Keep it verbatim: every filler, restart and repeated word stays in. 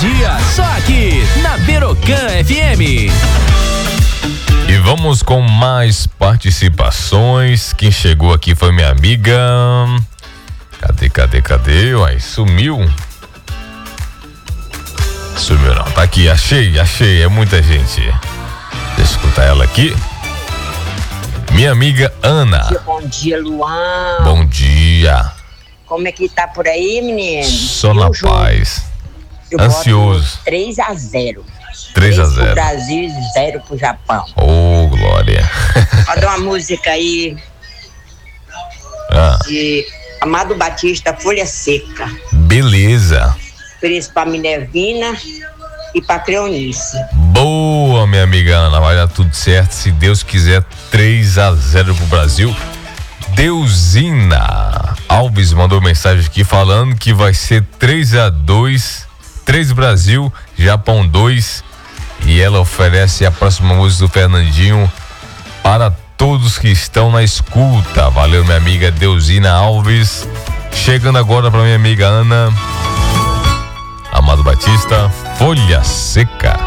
dia, só aqui na Berocan F M. E vamos com mais participações. Quem chegou aqui foi minha amiga. Cadê, cadê, cadê? Uai, sumiu. Sumiu não, tá aqui, achei, achei, é muita gente. Deixa eu escutar ela aqui. Minha amiga Ana. Bom dia, bom dia, Luan. Bom dia. Como é que tá por aí, menino? Só na paz. Eu Ansioso. três a zero. três a zero. Pro Brasil e zero pro Japão. Ô, oh, glória. Manda uma música aí. Ah. De Amado Batista, Folha Seca. Beleza. Preço pra Minervina e pra Cleonice. Boa, minha amiga Ana, vai dar tudo certo, se Deus quiser. Três a zero pro Brasil. Deusina Alves mandou mensagem aqui falando que vai ser três a dois, três Brasil, Japão dois, e ela oferece a próxima música do Fernandinho para todos que estão na escuta. Valeu, minha amiga Deusina Alves. Chegando agora para minha amiga Ana. Amado Batista, Folha Seca.